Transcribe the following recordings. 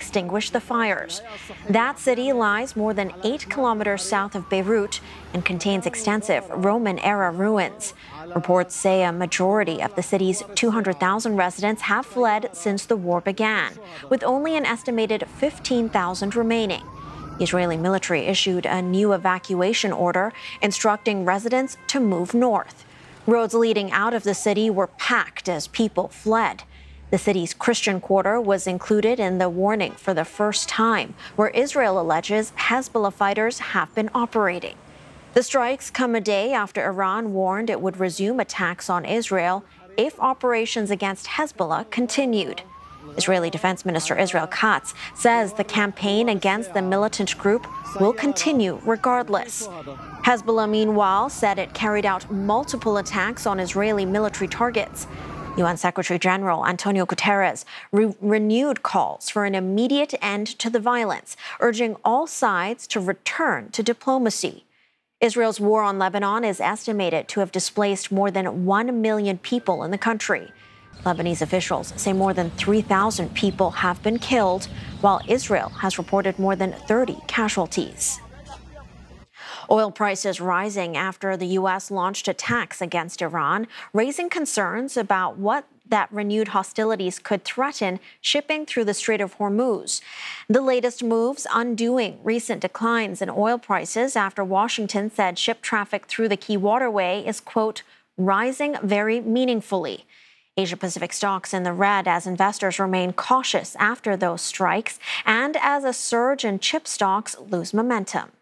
extinguish the fires. That city lies more than 8 kilometers south of Beirut and contains extensive Roman-era ruins. Reports say a majority of the city's 200,000 residents have fled since the war began, with only an estimated 15,000 remaining. The Israeli military issued a new evacuation order instructing residents to move north. Roads leading out of the city were packed as people fled. The city's Christian quarter was included in the warning for the first time, where Israel alleges Hezbollah fighters have been operating. The strikes come a day after Iran warned it would resume attacks on Israel if operations against Hezbollah continued. Israeli Defense Minister Israel Katz says the campaign against the militant group will continue regardless. Hezbollah, meanwhile, said it carried out multiple attacks on Israeli military targets. UN Secretary General Antonio Guterres renewed calls for an immediate end to the violence, urging all sides to return to diplomacy. Israel's war on Lebanon is estimated to have displaced more than 1 million people in the country. Lebanese officials say more than 3,000 people have been killed, while Israel has reported more than 30 casualties. Oil prices rising after the U.S. launched attacks against Iran, raising concerns about what that renewed hostilities could threaten shipping through the Strait of Hormuz. The latest moves undoing recent declines in oil prices after Washington said ship traffic through the key waterway is, quote, rising very meaningfully. Asia-Pacific stocks in the red as investors remain cautious after those strikes and as a surge in chip stocks lose momentum.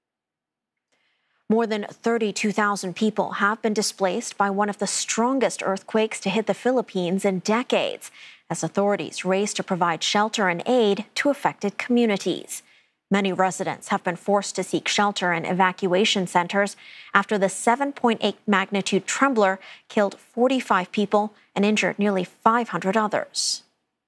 More than 32,000 people have been displaced by one of the strongest earthquakes to hit the Philippines in decades, as authorities race to provide shelter and aid to affected communities. Many residents have been forced to seek shelter in evacuation centers after the 7.8 magnitude trembler killed 45 people and injured nearly 500 others.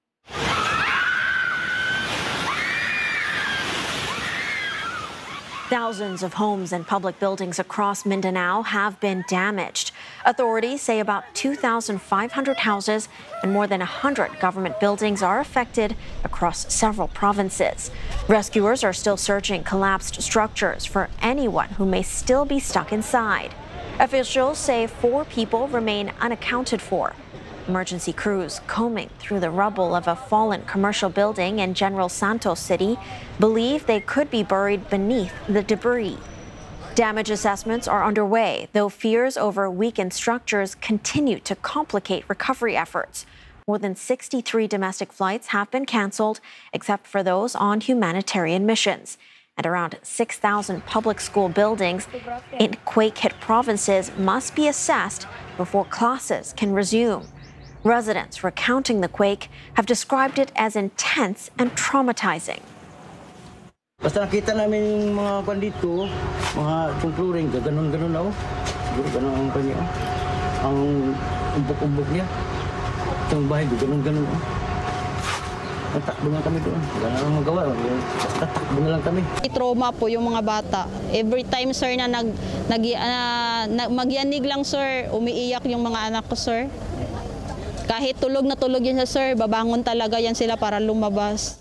Thousands of homes and public buildings across Mindanao have been damaged. Authorities say about 2,500 houses and more than 100 government buildings are affected across several provinces. Rescuers are still searching collapsed structures for anyone who may still be stuck inside. Officials say 4 people remain unaccounted for. Emergency crews combing through the rubble of a fallen commercial building in General Santos City believe they could be buried beneath the debris. Damage assessments are underway, though fears over weakened structures continue to complicate recovery efforts. More than 63 domestic flights have been canceled, except for those on humanitarian missions. And around 6,000 public school buildings in quake-hit provinces must be assessed before classes can resume. Residents recounting the quake have described it as intense and traumatizing. Basta nakita namin yung mga kwan dito, mga flooring, ganun-ganun ako. Siguro ganun ang kanya. Ang umbok-umbok niya. Itong bahay ko, ganun-ganun ako. Natakbo nga kami doon. Wala na lang magawa. Basta takbo na lang kami. Trauma po yung mga bata. Every time, sir, na magyanig lang, sir, umiiyak yung mga anak ko, sir. Kahit tulog na tulog yan, sir, babangon talaga yan sila para lumabas.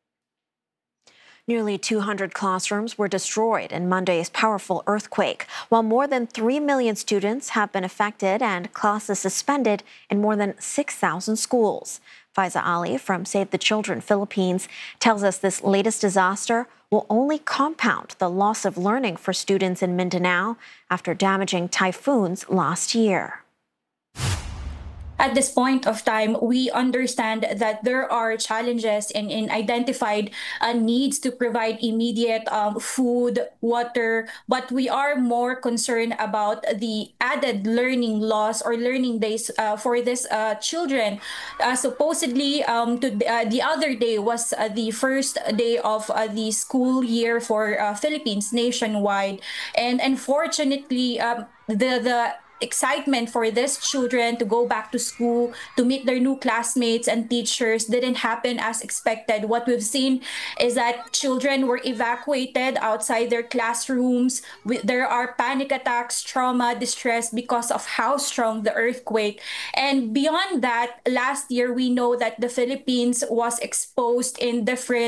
Nearly 200 classrooms were destroyed in Monday's powerful earthquake, while more than 3 million students have been affected and classes suspended in more than 6,000 schools. Faiza Ali from Save the Children Philippines tells us this latest disaster will only compound the loss of learning for students in Mindanao after damaging typhoons last year. At this point of time, we understand that there are challenges in identified needs to provide immediate food, water, but we are more concerned about the added learning loss or learning days for these children. Supposedly, the other day was the first day of the school year for Philippines nationwide, and unfortunately, the excitement for these children to go back to school, to meet their new classmates and teachers didn't happen as expected. What we've seen is that children were evacuated outside their classrooms. There are panic attacks, trauma, distress because of how strong the earthquake. And beyond that, last year we know that the Philippines was exposed in different